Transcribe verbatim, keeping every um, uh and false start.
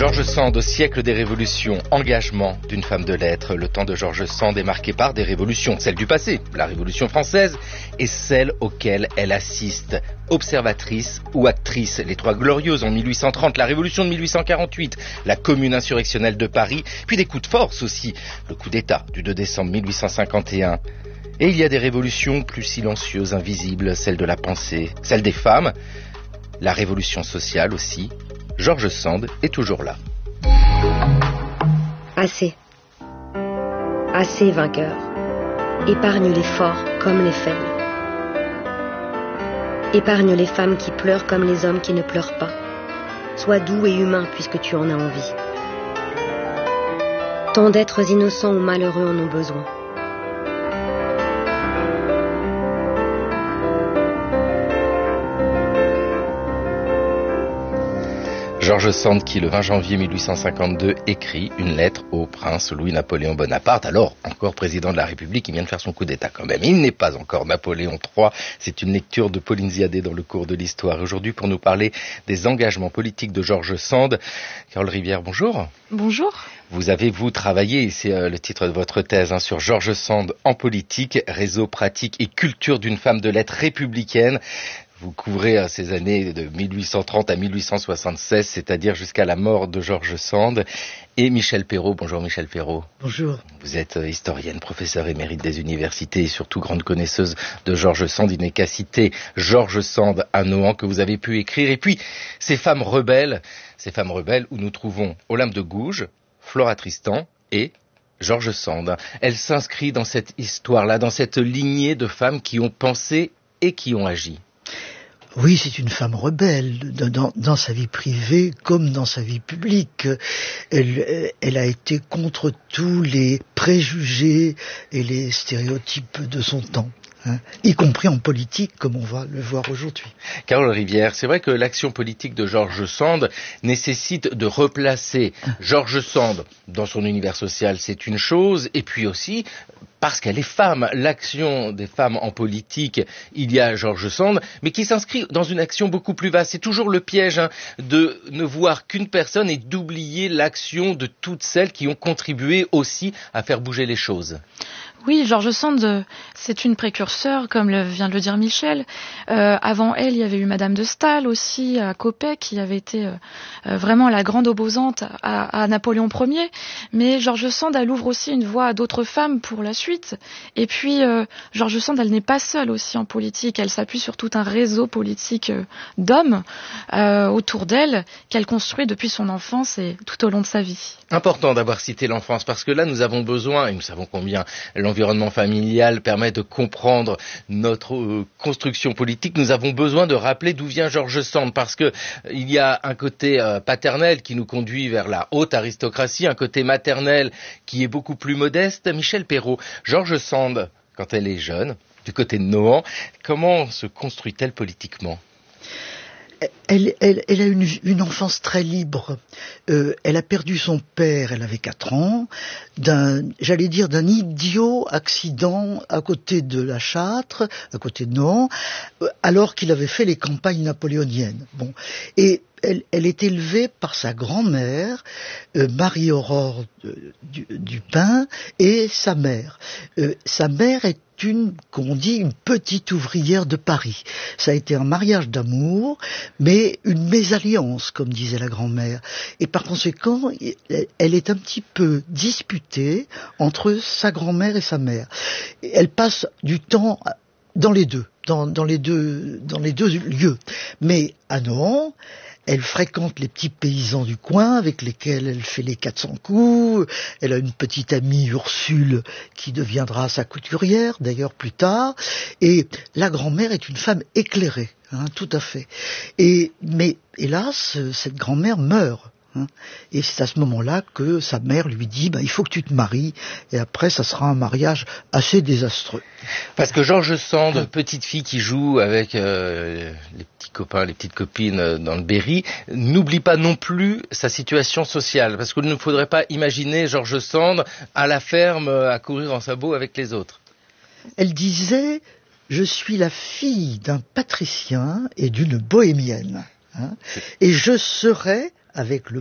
George Sand, au siècle des révolutions, engagement d'une femme de lettres. Le temps de George Sand est marqué par des révolutions, celle du passé, la Révolution française, et celle auxquelles elle assiste. Observatrice ou actrice, les Trois Glorieuses en mille huit cent trente, la Révolution de mille huit cent quarante-huit, la Commune insurrectionnelle de Paris, puis des coups de force aussi, le coup d'État du deux décembre mille huit cent cinquante et un. Et il y a des révolutions plus silencieuses, invisibles, celle de la pensée, celle des femmes, la révolution sociale aussi. George Sand est toujours là. Assez. Assez, vainqueur. Épargne les forts comme les faibles. Épargne les femmes qui pleurent comme les hommes qui ne pleurent pas. Sois doux et humain puisque tu en as envie. Tant d'êtres innocents ou malheureux en ont besoin. George Sand qui, le vingt janvier mille huit cent cinquante-deux, écrit une lettre au prince Louis-Napoléon Bonaparte, alors encore président de la République, il vient de faire son coup d'État quand même. Il n'est pas encore Napoléon trois, c'est une lecture de Pauline Ziadé dans le cours de l'histoire. Aujourd'hui, pour nous parler des engagements politiques de George Sand, Carole Rivière, bonjour. Bonjour. Vous avez, vous, travaillé, c'est euh, le titre de votre thèse, hein, sur George Sand en politique, réseau, pratique et culture d'une femme de lettres républicaine. Vous couvrez euh, ces années de mille huit cent trente à mille huit cent soixante-seize, c'est-à-dire jusqu'à la mort de George Sand. Et Michel Perrault, bonjour Michel Perrault. Bonjour. Vous êtes euh, historienne, professeure émérite des universités et surtout grande connaisseuse de George Sand. Il n'est qu'à citer George Sand à Nohant que vous avez pu écrire. Et puis, ces femmes rebelles, ces femmes rebelles où nous trouvons Olympe de Gouges, Flora Tristan et George Sand. Elle s'inscrit dans cette histoire-là, dans cette lignée de femmes qui ont pensé et qui ont agi. Oui, c'est une femme rebelle dans, dans sa vie privée comme dans sa vie publique. Elle, elle a été contre tous les préjugés et les stéréotypes de son temps. Hein, y compris en politique, comme on va le voir aujourd'hui. Carole Rivière, c'est vrai que l'action politique de George Sand nécessite de replacer George Sand dans son univers social, c'est une chose, et puis aussi parce qu'elle est femme. L'action des femmes en politique, il y a George Sand, mais qui s'inscrit dans une action beaucoup plus vaste. C'est toujours le piège hein, de ne voir qu'une personne et d'oublier l'action de toutes celles qui ont contribué aussi à faire bouger les choses. Oui, George Sand, c'est une précurseur, comme le, vient de le dire Michel. Euh, avant elle, il y avait eu Madame de Staël aussi, à Coppet, qui avait été euh, vraiment la grande opposante à, à Napoléon Ier. Mais George Sand, elle ouvre aussi une voie à d'autres femmes pour la suite. Et puis, euh, George Sand, elle n'est pas seule aussi en politique. Elle s'appuie sur tout un réseau politique euh, d'hommes euh, autour d'elle, qu'elle construit depuis son enfance et tout au long de sa vie. Important d'avoir cité l'enfance, parce que là, nous avons besoin, et nous savons combien l'environnement familial permet de comprendre notre euh, construction politique. Nous avons besoin de rappeler d'où vient George Sand, parce que il y a un côté euh, paternel qui nous conduit vers la haute aristocratie, un côté maternel qui est beaucoup plus modeste. Michel Perrault, George Sand, quand elle est jeune, du côté de Nohant, comment se construit-elle politiquement ? Elle, elle, elle a une, une enfance très libre. Euh, elle a perdu son père, elle avait quatre ans, d'un, j'allais dire, d'un idiot accident à côté de la Châtre, à côté de Nohant, alors qu'il avait fait les campagnes napoléoniennes. Bon, et elle, elle est élevée par sa grand-mère, euh, Marie-Aurore du, du Pin, et sa mère. Euh, sa mère est une, qu'on dit, une petite ouvrière de Paris. Ça a été un mariage d'amour, mais une mésalliance, comme disait la grand-mère. Et par conséquent, elle est un petit peu disputée entre sa grand-mère et sa mère. Elle passe du temps dans les deux, dans, dans les deux, dans les deux lieux. Mais à Nohant, elle fréquente les petits paysans du coin avec lesquels elle fait les quatre cents coups. Elle a une petite amie, Ursule, qui deviendra sa couturière, d'ailleurs plus tard. Et la grand-mère est une femme éclairée, hein, tout à fait. Et, mais hélas, cette grand-mère meurt. Hein, et c'est à ce moment-là que sa mère lui dit bah, « il faut que tu te maries » et après ça sera un mariage assez désastreux. Parce que George Sand, ah. petite fille qui joue avec euh, les petits copains, les petites copines dans le Berry, n'oublie pas non plus sa situation sociale. Parce qu'il ne faudrait pas imaginer George Sand à la ferme à courir en sabots avec les autres. Elle disait « je suis la fille d'un patricien et d'une bohémienne. Hein, et je serai, avec le